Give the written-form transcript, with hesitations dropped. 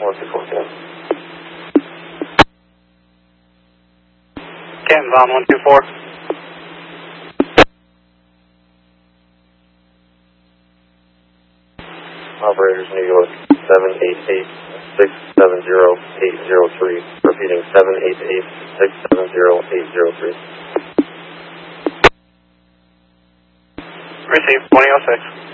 124 Ken. Ken, Vom 124. Operators New York 788-670-803. Repeating 788-670-803. Received 2006.